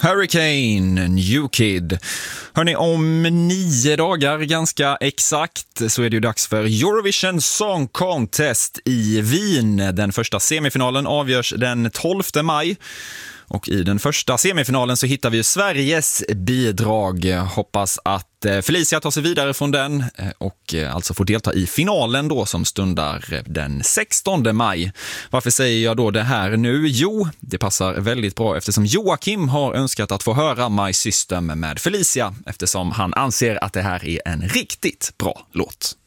Hurricane, New Kid. Hörrni, om 9 dagar ganska exakt så är det ju dags för Eurovision Song Contest i Wien. Den första semifinalen avgörs den 12 maj. Och i den första semifinalen så hittar vi Sveriges bidrag. Hoppas att Felicia tar sig vidare från den och alltså får delta i finalen då som stundar den 16 maj. Varför säger jag då det här nu? Jo, det passar väldigt bra eftersom Joakim har önskat att få höra My System med Felicia eftersom han anser att det här är en riktigt bra låt.